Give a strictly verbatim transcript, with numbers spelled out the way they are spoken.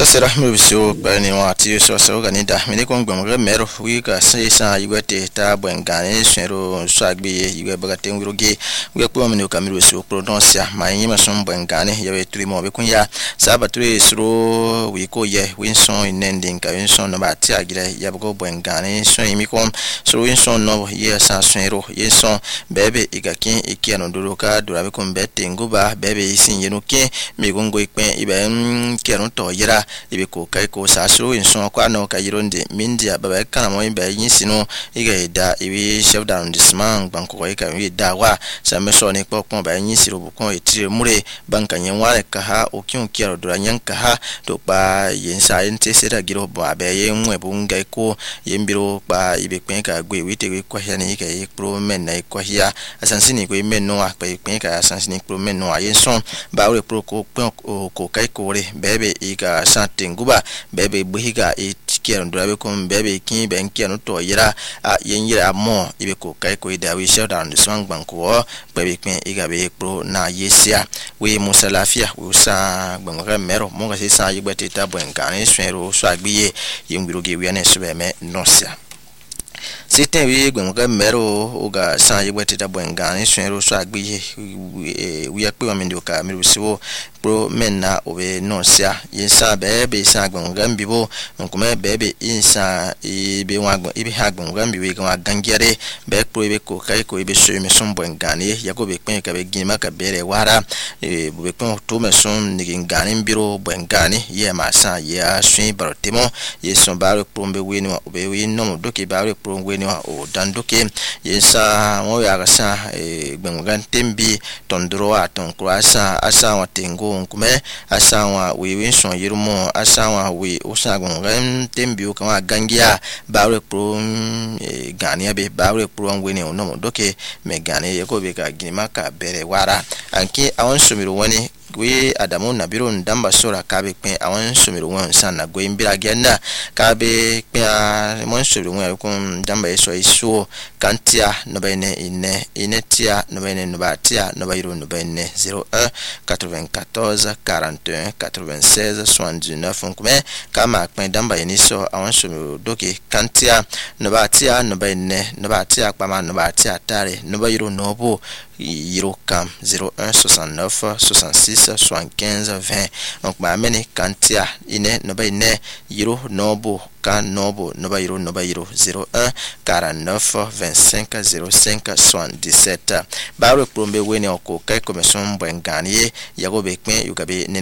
sa sera mi biso bani wa ti so so ganida mi ne kon gbon mero wi ka se sa yigwete ta bwengane swero so agbe yigwe bagate ngiroge wi ko mi ne ka mi biso prononcia ma yin ma son bwengane yewe turi mo be kunya sa baturi sro wi ko ye wi son inending ka wi son no ba ti agire ya bgo bwengane so imi kom so wi son no ye sa swero ye son bebe igakin ikiano doroka dora be kon bete nguba bebe isin yenu ke mi gongo ikpen ibe kiano to yira ibe ko kai ko sa so in so kwa no ka yironde mindia baba kana mo ibe yin sino iga da ibe chef d'arrondissement banko ko ka wi da wa sa me so ne pokon ba yin siro bu kon etire mure banka yen wa ka ha o kyun kiaro dora nyan ka ha to pa yin sa yin te se da giro ba be yen mwe bu ngai ko yen biro pa ibe pen ka gwe wi te ko hia ni ka e pro men na ko hia asansini ko men no a pa pen ka asansini pro men no a yen son ba we pro ko ko kai ko re bebe iga santinguba bebe buhiga ikiano drabe kom bebe kin ben kiano to yira a yen yira mo ibe ko kai ko ida wi shout down the song banko bebe kin iga be pro na yesia we musalafia we sa gbangwa mero mo ga se sa yigbete ta bwenkane swero so agbiye yimbiroge wi ane sube me nosia C'était oui, gwenga mero oga sa yigbete ta bwengane swero so agbiye wi akpe wa mendo ka mi rusiwo pro menna obe nosia yesa bebe sa gwenga mbibo nkome bebe insa ibe wagwa ibe hagwenga mbiwe ga gangiare be pro ibe ko kai ko ibe so me son bwengane yakobe pen ka be gima ka bere wara e be pen to me son nigingane mbiro bwengane ye ma sa ya swin barotemo ye son baro pro mbe weni obe wi no doki baro pro weni o dandoke yesa mo ya ga sa e gwenga tembi tondro aton croasa asa wa tengo nkume asa wa we we son yirumo asa wa we o sa gwenga tembi o kan gangia baro pro e gania be baro pro weni o no doke me gane ye ko be ka ginima ka bere wara anki awon sumiro woni we adamu na biro ndamba sora kabe pen awon sumiro won sana go imbira genda kabe pen mon sumiro won ko ndamba eso iso kantia no bene ine inetia no bene no batia no bayiro no bene zero un quatre-vingt-quatorze quarante et un quatre-vingt-seize soixante-dix-neuf onkume kama pen ndamba iniso awon sumiro doke kantia no batia no bene no batia kpama no batia tare no bayiro no bo yiro kam zero un soixante-neuf soixante-six soixante-quinze vingt donc ma meni kantia ine no ba ine yiro nobo kan nobo no ba yiro no ba yiro zero un quarante-neuf vingt-cinq zéro cinq soixante-dix-sept ba re prombe weni oko kai commission bwenganie yago be pen yugabe